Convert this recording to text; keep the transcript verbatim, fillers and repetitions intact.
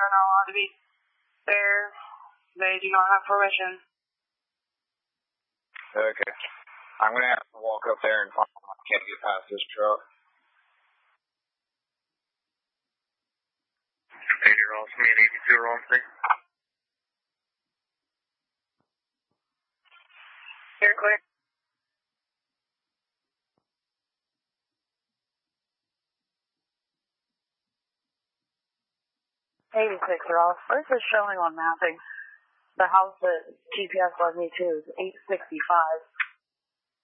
are not allowed to be there. They do not have permission. Okay. I'm going to have to walk up there and find them. I can't get past this truck. Container all me and eighty-two are on thing. You're clear. eighty-six are off. This is showing on mapping. The house that G P S led me to is eight sixty-five.